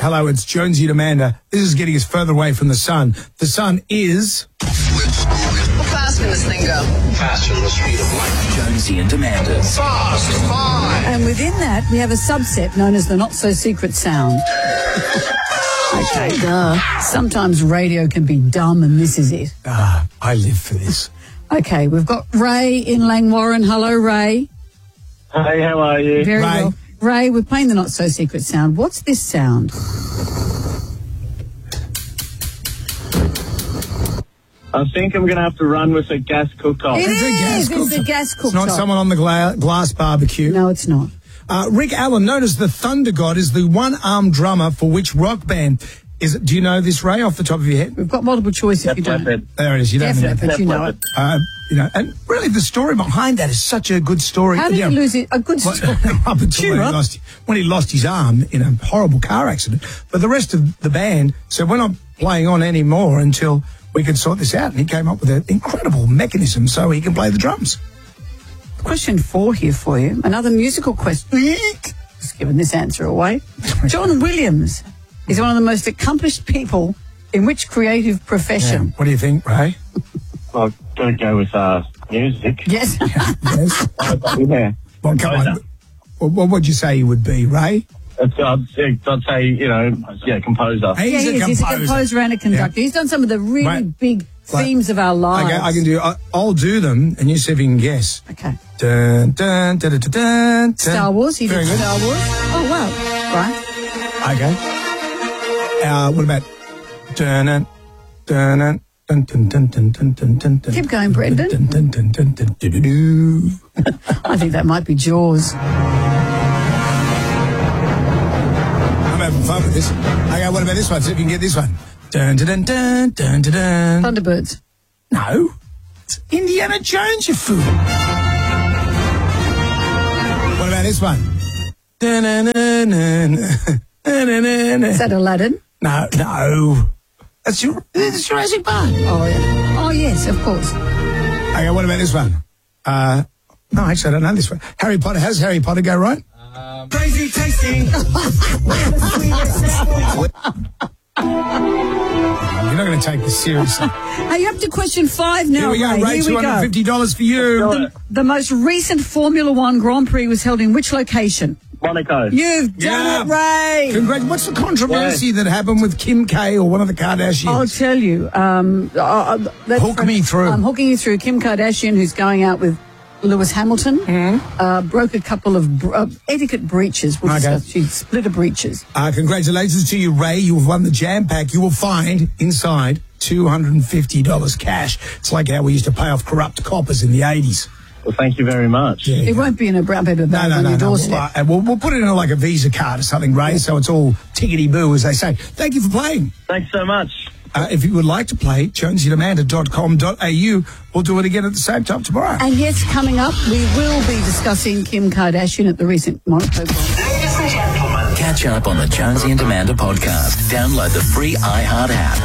Hello, it's Jonesy and Amanda. This is getting us further away from the sun. The sun is... How fast can this thing go? Faster than the speed of light. Jonesy and Amanda's Fast Five. And within that, we have a subset known as the not-so-secret sound. Okay, sometimes radio can be dumb, and this is it. I live for this. Okay, we've got Ray in Langwarrin. Hello, Ray. Hey, how are you? Very Ray. well. Ray, we're playing the not-so-secret sound. What's this sound? I think I'm going to have to run with a gas cooktop. It It's a gas is. It's cooktop. a gas cooktop. It's not someone on the glass barbecue. No, it's not. Rick Allen, known as the Thunder God, is the one-armed drummer for which rock band? Do you know this, Ray, off the top of your head? We've got multiple choice if you don't. There it is. You don't know Definitely, that. but you know it. And really the story behind that is such a good story. How did he lose it? A good story. Up until when he lost his arm in a horrible car accident. But the rest of the band said, we're not playing on anymore until we can sort this out. And he came up with an incredible mechanism so he can play the drums. Question 4 here for you. Another musical question. Just giving this answer away. John Williams is one of the most accomplished people in which creative profession? Yeah. What do you think, Ray? Well, I've got to go with music. Yes. Yes. Yeah. Well, come on. What would you say he would be, Ray? I'd say, composer. He's a composer and a conductor. Yeah. He's done some of the really big themes of our lives. Okay, I can do. I'll do them, and you see if you can guess. Okay. Dun, dun, dun, dun, dun, dun. Star Wars. He Very did good. Star Wars. Oh wow. Right. Okay. What about? Dun, dun, dun, dun, dun, dun, dun, dun, dun, dun, dun. Keep going, Brendan. Dun, dun, dun, dun, dun, dun, dun, dun. I think that might be Jaws. I'm having fun with this. Okay, what about this one? See if you can get this one. Dun, dun, dun, dun, dun, dun. Thunderbirds. No. It's Indiana Jones, you fool. What about this one? Dun, dun, dun, dun, dun, dun, dun. Is that Aladdin? No. That's Jurassic Park. Oh yeah. Oh yes, of course. Okay, what about this one? No, actually, I don't know this one. Harry Potter. How does Harry Potter go, right? Crazy tasting. You're not going to take this seriously. Are you up to question 5 now? Here we go, Ray. Here we go. $250 for you. The most recent Formula One Grand Prix was held in which location? Monaco. You've done it, Ray. Congrats. What's the controversy that happened with Kim K or one of the Kardashians? I'll tell you. Hook me through. I'm hooking you through. Kim Kardashian, who's going out with Lewis Hamilton, broke a couple of etiquette breaches. She split her breeches. Congratulations to you, Ray. You've won the Jam Pack. You will find inside $250 cash. It's like how we used to pay off corrupt coppers in the 80s. Well, thank you very much. Yeah. It won't be in a brown paper bag on your doorstep. We'll put it in like a Visa card or something, Ray, so it's all tickety-boo, as they say. Thank you for playing. Thanks so much. If you would like to play, jonesyandamanda.com.au. We'll do it again at the same time tomorrow. And yes, coming up, we will be discussing Kim Kardashian at the recent Monaco Grand Prix. Ladies and gentlemen. Catch up on the Jonesy and Amanda podcast. Download the free iHeart app.